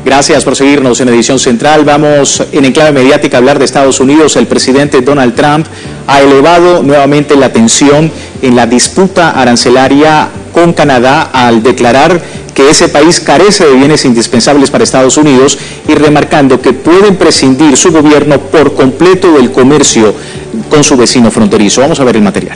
Gracias por seguirnos en Edición Central. Vamos en Enclave Mediática a hablar de Estados Unidos. El presidente Donald Trump ha elevado nuevamente la tensión en la disputa arancelaria con Canadá al declarar que ese país carece de bienes indispensables para Estados Unidos y remarcando que pueden prescindir su gobierno por completo del comercio con su vecino fronterizo. Vamos a ver el material.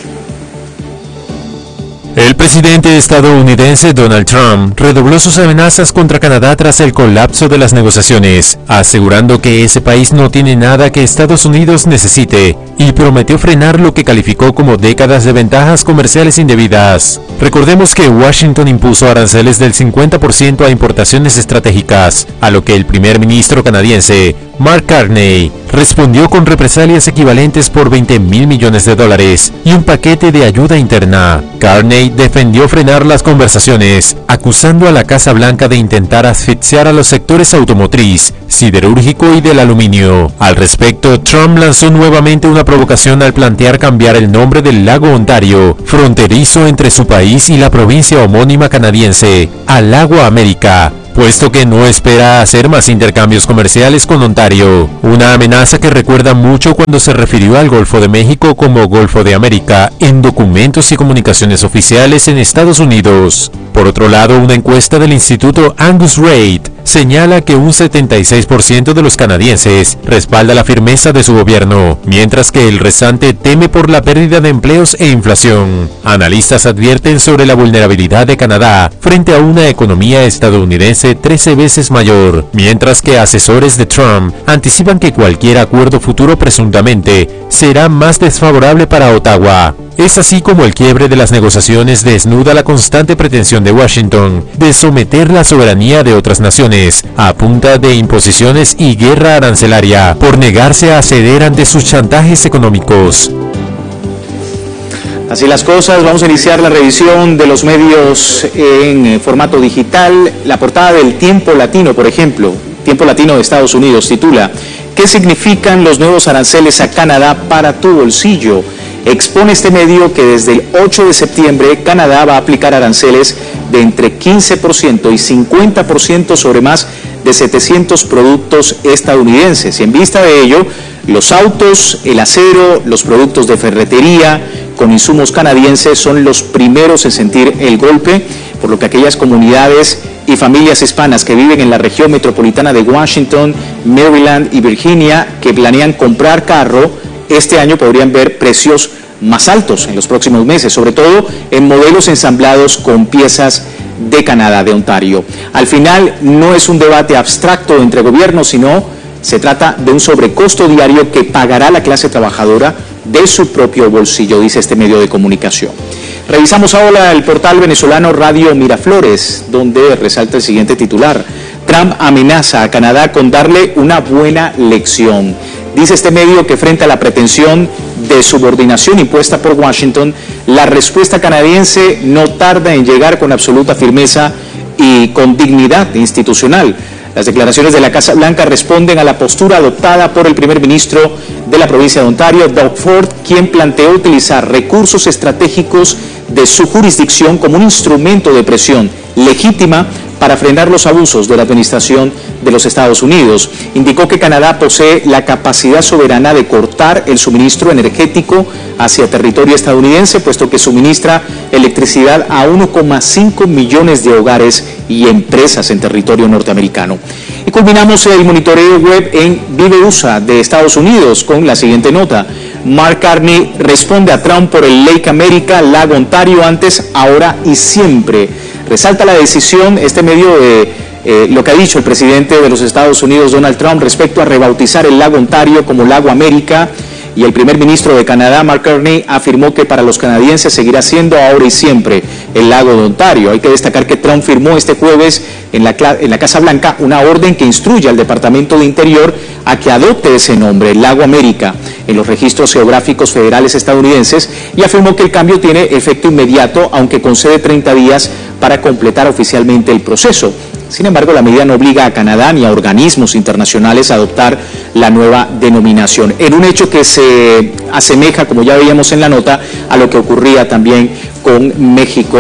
El presidente estadounidense Donald Trump redobló sus amenazas contra Canadá tras el colapso de las negociaciones, asegurando que ese país no tiene nada que Estados Unidos necesite y prometió frenar lo que calificó como décadas de ventajas comerciales indebidas. Recordemos que Washington impuso aranceles del 50% a importaciones estratégicas, a lo que el primer ministro canadiense, Mark Carney, respondió con represalias equivalentes por $20,000 millones y un paquete de ayuda interna. Carney defendió frenar las conversaciones, acusando a la Casa Blanca de intentar asfixiar a los sectores automotriz, siderúrgico y del aluminio. Al respecto, Trump lanzó nuevamente una provocación al plantear cambiar el nombre del lago Ontario, fronterizo entre su país y la provincia homónima canadiense, a Lago América, puesto que no espera hacer más intercambios comerciales con Ontario, una amenaza que recuerda mucho cuando se refirió al Golfo de México como Golfo de América en documentos y comunicaciones oficiales en Estados Unidos. Por otro lado, una encuesta del Instituto Angus Reid señala que un 76% de los canadienses respalda la firmeza de su gobierno, mientras que el restante teme por la pérdida de empleos e inflación. Analistas advierten sobre la vulnerabilidad de Canadá frente a una economía estadounidense 13 veces mayor, mientras que asesores de Trump anticipan que cualquier acuerdo futuro presuntamente será más desfavorable para Ottawa. Es así como el quiebre de las negociaciones desnuda la constante pretensión de Washington de someter la soberanía de otras naciones a punta de imposiciones y guerra arancelaria por negarse a ceder ante sus chantajes económicos. Así las cosas, vamos a iniciar la revisión de los medios en formato digital. La portada del Tiempo Latino, por ejemplo, Tiempo Latino de Estados Unidos, titula ¿Qué significan los nuevos aranceles a Canadá para tu bolsillo? Expone este medio que desde el 8 de septiembre Canadá va a aplicar aranceles de entre 15% y 50% sobre más de 700 productos estadounidenses. Y en vista de ello, los autos, el acero, los productos de ferretería con insumos canadienses son los primeros en sentir el golpe, por lo que aquellas comunidades y familias hispanas que viven en la región metropolitana de Washington, Maryland y Virginia que planean comprar carro este año podrían ver precios más altos en los próximos meses, sobre todo en modelos ensamblados con piezas de Canadá, de Ontario. Al final no es un debate abstracto entre gobiernos, sino se trata de un sobrecosto diario que pagará la clase trabajadora de su propio bolsillo, dice este medio de comunicación. Revisamos ahora el portal venezolano Radio Miraflores, donde resalta el siguiente titular: Trump amenaza a Canadá con darle una buena lección. Dice este medio que frente a la pretensión de subordinación impuesta por Washington, la respuesta canadiense no tarda en llegar con absoluta firmeza y con dignidad institucional. Las declaraciones de la Casa Blanca responden a la postura adoptada por el primer ministro de la provincia de Ontario, Doug Ford, quien planteó utilizar recursos estratégicos de su jurisdicción como un instrumento de presión legítima para frenar los abusos de la administración de los Estados Unidos. Indicó que Canadá posee la capacidad soberana de cortar el suministro energético hacia territorio estadounidense, puesto que suministra electricidad a 1,5 millones de hogares y empresas en territorio norteamericano. Y culminamos el monitoreo web en Vive USA de Estados Unidos con la siguiente nota: Mark Carney responde a Trump por el Lake America, Lago Ontario, antes, ahora y siempre. Resalta la decisión, este medio de lo que ha dicho el presidente de los Estados Unidos, Donald Trump, respecto a rebautizar el Lago Ontario como Lago América, y el primer ministro de Canadá, Mark Carney, afirmó que para los canadienses seguirá siendo ahora y siempre el Lago de Ontario. Hay que destacar que Trump firmó este jueves en la Casa Blanca una orden que instruye al Departamento de Interior a que adopte ese nombre, el Lago América, en los registros geográficos federales estadounidenses, y afirmó que el cambio tiene efecto inmediato, aunque concede 30 días para completar oficialmente el proceso. Sin embargo, la medida no obliga a Canadá ni a organismos internacionales a adoptar la nueva denominación, en un hecho que se asemeja, como ya veíamos en la nota, a lo que ocurría también con México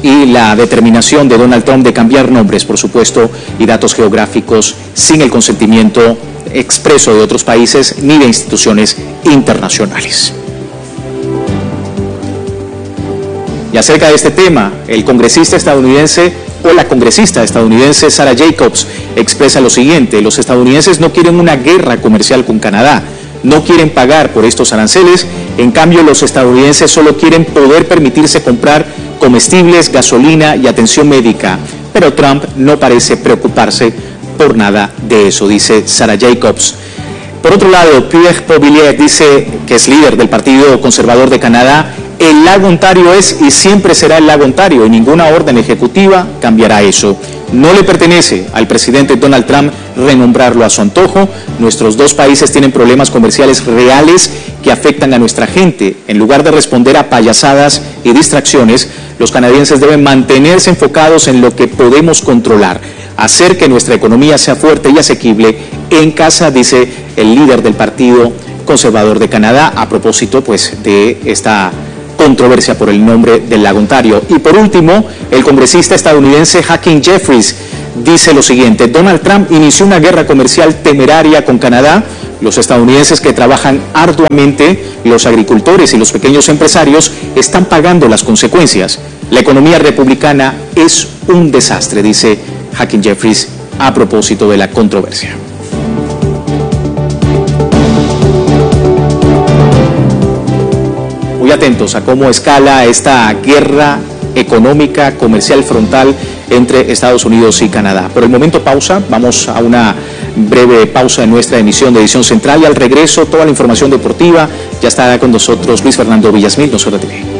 y la determinación de Donald Trump de cambiar nombres, por supuesto, y datos geográficos sin el consentimiento expreso de otros países ni de instituciones internacionales. Y acerca de este tema, el congresista estadounidense o la congresista estadounidense Sarah Jacobs expresa lo siguiente: los estadounidenses no quieren una guerra comercial con Canadá, no quieren pagar por estos aranceles, en cambio los estadounidenses solo quieren poder permitirse comprar comestibles, gasolina y atención médica, pero Trump no parece preocuparse por nada de eso, dice Sarah Jacobs. Por otro lado, Pierre Poilievre dice, que es líder del Partido Conservador de Canadá: el lago Ontario es y siempre será el lago Ontario y ninguna orden ejecutiva cambiará eso. No le pertenece al presidente Donald Trump renombrarlo a su antojo. Nuestros dos países tienen problemas comerciales reales que afectan a nuestra gente. En lugar de responder a payasadas y distracciones, los canadienses deben mantenerse enfocados en lo que podemos controlar, hacer que nuestra economía sea fuerte y asequible en casa, dice el líder del Partido Conservador de Canadá, a propósito pues de esta controversia por el nombre del lago Ontario. Y por último, el congresista estadounidense Hakeem Jeffries dice lo siguiente: Donald Trump inició una guerra comercial temeraria con Canadá. Los estadounidenses que trabajan arduamente, los agricultores y los pequeños empresarios están pagando las consecuencias. La economía republicana es un desastre, dice Hakeem Jeffries a propósito de la controversia. Muy atentos a cómo escala esta guerra económica, comercial frontal entre Estados Unidos y Canadá. Por el momento pausa, vamos a una breve pausa en nuestra emisión de Edición Central y al regreso toda la información deportiva. Ya estará con nosotros Luis Fernando Villasmil, no se retire.